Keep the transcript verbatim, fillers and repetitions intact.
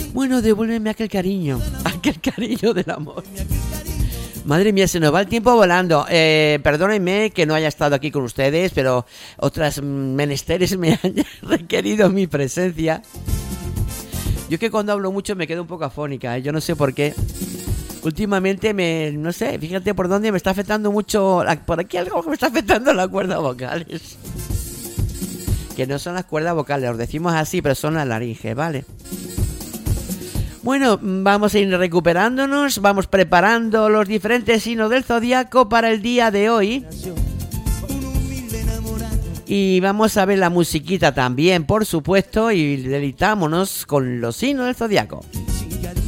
Bueno, devuélveme aquel cariño, aquel cariño del amor. Madre mía, se nos va el tiempo volando. Eh, perdónenme que no haya estado aquí con ustedes, pero otras menesteres me han requerido mi presencia. Yo es que cuando hablo mucho me quedo un poco afónica, ¿eh? Yo no sé por qué. Últimamente me, no sé, fíjate por dónde me está afectando mucho, la, por aquí algo que me está afectando las cuerdas vocales. Que no son las cuerdas vocales, os decimos así, pero son la laringe, ¿vale? Bueno, vamos a ir recuperándonos, vamos preparando los diferentes signos del zodiaco para el día de hoy. Y vamos a ver la musiquita también, por supuesto, y deleitámonos con los signos del zodiaco.